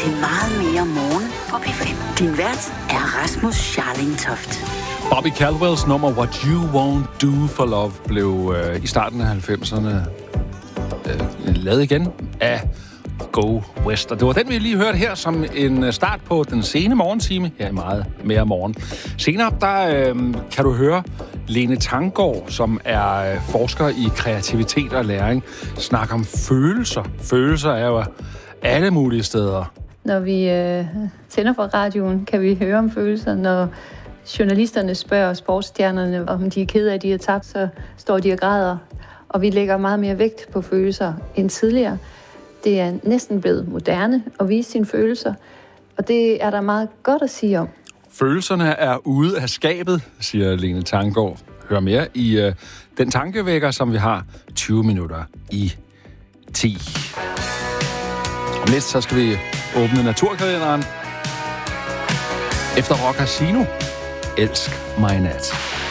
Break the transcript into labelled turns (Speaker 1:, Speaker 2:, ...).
Speaker 1: til meget mere morgen på P5. Din vært er Rasmus Scharling Toft.
Speaker 2: Bobby Caldwells nummer What You Won't Do for Love blev i starten af 90'erne lavet igen af Go West. Og det var den, vi lige hørte her som en start på den sene morgentime. Her i meget mere morgen. Senere, der kan du høre Lene Tanggaard, som er forsker i kreativitet og læring, snakke om følelser. Følelser er jo alle mulige steder.
Speaker 3: Når vi tænder for radioen, kan vi høre om følelser. Når journalisterne spørger sportsstjernerne, om de er kede af, at de har tabt, så står de og græder. Og vi lægger meget mere vægt på følelser end tidligere. Det er næsten blevet moderne at vise sine følelser, og det er der meget godt at sige om.
Speaker 2: Følelserne er ude af skabet, siger Lene Tanggaard. Hør mere i den tankevækker, som vi har 20 minutter i 10. Om lidt, så skal vi åbne naturkalenderen. Efter Rock Casino, elsk mig nat.